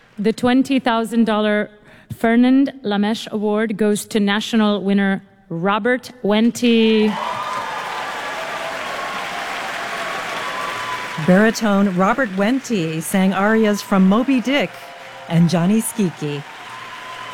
The $20,000 Fernand Lamèche Award goes to national winner Robert Wente. Baritone Robert Wente sang arias from Moby Dick and Johnny Skiki.